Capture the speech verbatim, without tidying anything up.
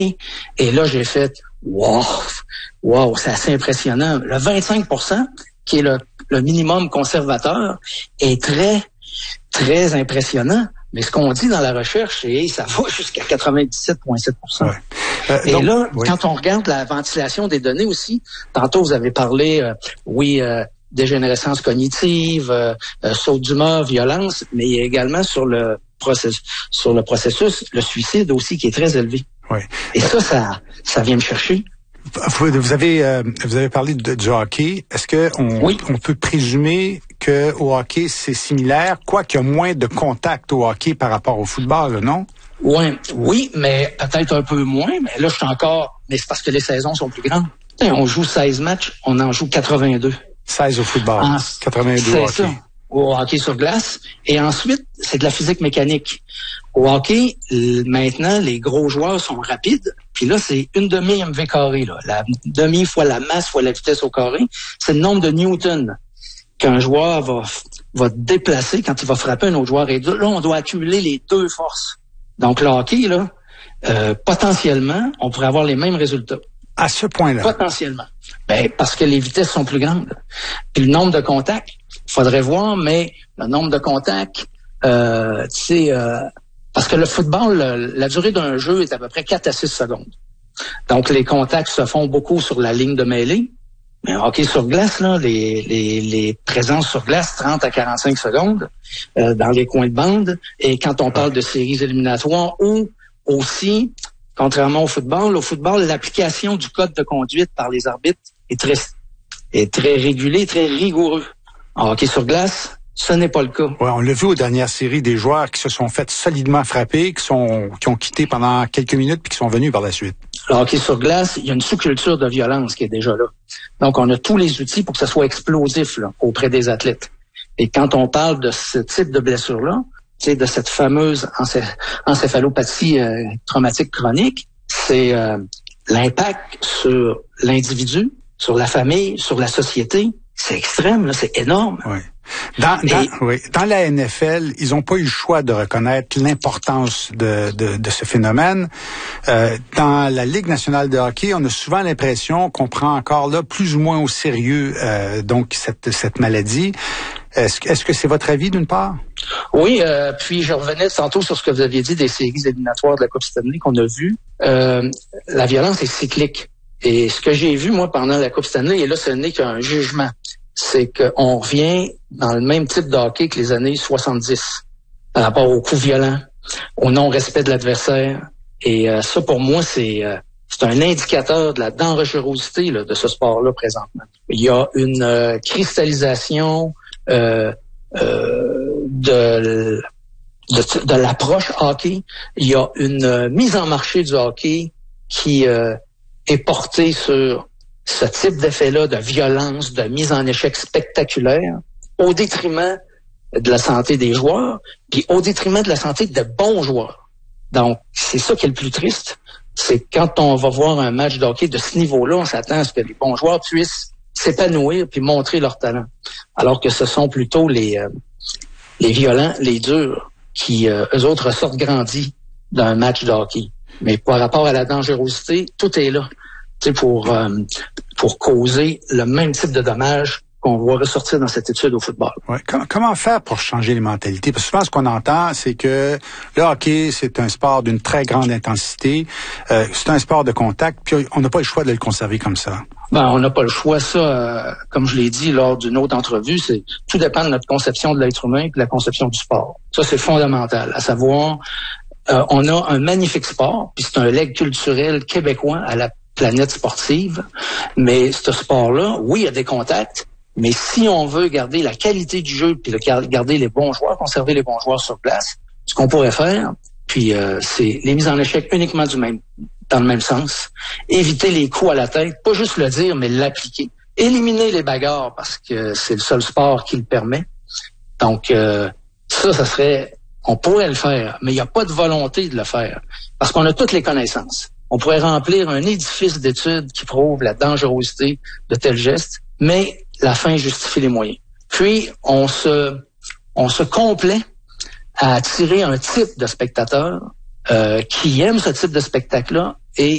Et là, j'ai fait « Wow! Wow! C'est assez impressionnant. » Le vingt-cinq pour cent, qui est le, le minimum conservateur, est très, très impressionnant. Mais ce qu'on dit dans la recherche, c'est ça va jusqu'à quatre-vingt-dix-sept virgule sept pour cent. Ouais. Euh, Et donc, là, oui. Quand on regarde la ventilation des données aussi, tantôt vous avez parlé, euh, oui, euh, dégénérescence cognitive, euh, euh, saut d'humeur, violence, mais il y a également sur le processus, sur le processus, le suicide aussi qui est très élevé. Oui. Et ça, ça, ça vient me chercher. Vous avez, euh, vous avez parlé de, du hockey. Est-ce que on, oui. on peut présumer que au hockey c'est similaire, quoi qu'il y a moins de contact au hockey par rapport au football, non? Oui, oui, mais peut-être un peu moins. Mais là, je suis encore. Mais c'est parce que les saisons sont plus grandes. On joue seize matchs, on en joue quatre-vingt-deux. seize au football, en, quatre-vingt-deux au hockey. Ça, au hockey sur glace. Et ensuite, c'est de la physique mécanique. Au hockey, maintenant, les gros joueurs sont rapides. Puis là, c'est une demi M V carré. Là. La demi fois la masse fois la vitesse au carré. C'est le nombre de newtons qu'un joueur va, va déplacer quand il va frapper un autre joueur. Et là, on doit accumuler les deux forces. Donc, le hockey, là, euh, potentiellement, on pourrait avoir les mêmes résultats. À ce point-là? Potentiellement. Ben, parce que les vitesses sont plus grandes. Puis le nombre de contacts, il faudrait voir, mais le nombre de contacts, euh, tu sais, euh, parce que le football, le, la durée d'un jeu est à peu près quatre à six secondes. Donc, les contacts se font beaucoup sur la ligne de mêlée. Mais hockey sur glace, là, les, les, les présences sur glace, trente à quarante-cinq secondes euh, dans les coins de bande. Et quand on parle de séries éliminatoires ou aussi, contrairement au football, au football, l'application du code de conduite par les arbitres est très, est très régulée, très rigoureux. En hockey sur glace, ce n'est pas le cas. Ouais, on l'a vu aux dernières séries, des joueurs qui se sont fait solidement frapper, qui sont qui ont quitté pendant quelques minutes puis qui sont venus par la suite. Le hockey sur glace, il y a une sous-culture de violence qui est déjà là. Donc, on a tous les outils pour que ça soit explosif là, auprès des athlètes. Et quand on parle de ce type de blessure-là, tu sais, de cette fameuse encé- encéphalopathie euh, traumatique chronique, c'est euh, l'impact sur l'individu, sur la famille, sur la société. C'est extrême, là, c'est énorme. Oui. Dans, dans, Et, oui. Dans la N F L, ils n'ont pas eu le choix de reconnaître l'importance de, de, de ce phénomène. Euh, dans la Ligue nationale de hockey, on a souvent l'impression qu'on prend encore là plus ou moins au sérieux euh, donc cette, cette maladie. Est-ce, est-ce que c'est votre avis d'une part? Oui, euh, puis je revenais tantôt sur ce que vous aviez dit des séries éliminatoires de la Coupe Stanley qu'on a vues. Euh, la violence est cyclique. Et ce que j'ai vu, moi, pendant la Coupe Stanley, et là, ce n'est qu'un jugement, c'est qu'on revient dans le même type de hockey que les années soixante-dix, par rapport aux coups violents, au non-respect de l'adversaire. Et euh, ça, pour moi, c'est euh, c'est un indicateur de la dangerosité là, de ce sport-là présentement. Il y a une euh, cristallisation euh, euh, de, de, de l'approche hockey. Il y a une euh, mise en marché du hockey qui euh, est portée sur ce type d'effet-là de violence, de mise en échec spectaculaire, au détriment de la santé des joueurs, puis au détriment de la santé de bons joueurs. Donc, c'est ça qui est le plus triste, c'est quand on va voir un match de hockey de ce niveau-là, on s'attend à ce que les bons joueurs puissent s'épanouir puis montrer leur talent. Alors que ce sont plutôt les euh, les violents, les durs, qui, euh, eux autres, ressortent grandis d'un match de hockey. Mais par rapport à la dangerosité, tout est là. Pour, euh, pour causer le même type de dommages qu'on voit ressortir dans cette étude au football. Ouais. Comment faire pour changer les mentalités? Parce que souvent, ce qu'on entend, c'est que le hockey, c'est un sport d'une très grande intensité. Euh, c'est un sport de contact, puis on n'a pas le choix de le conserver comme ça. Ben, on n'a pas le choix. Ça, euh, comme je l'ai dit lors d'une autre entrevue, c'est tout dépend de notre conception de l'être humain et de la conception du sport. Ça, c'est fondamental. À savoir, euh, on a un magnifique sport, puis c'est un legs culturel québécois à la planète sportive, mais ce sport-là, oui, il y a des contacts, mais si on veut garder la qualité du jeu puis le, garder les bons joueurs, conserver les bons joueurs sur place, ce qu'on pourrait faire, puis euh, c'est les mises en échec uniquement du même, dans le même sens, éviter les coups à la tête, pas juste le dire, mais l'appliquer, éliminer les bagarres parce que c'est le seul sport qui le permet. Donc euh, ça, ça serait, on pourrait le faire, mais il n'y a pas de volonté de le faire parce qu'on a toutes les connaissances. On pourrait remplir un édifice d'études qui prouve la dangerosité de tels gestes, mais la fin justifie les moyens. Puis, on se, on se complaît à attirer un type de spectateur euh, qui aime ce type de spectacle-là et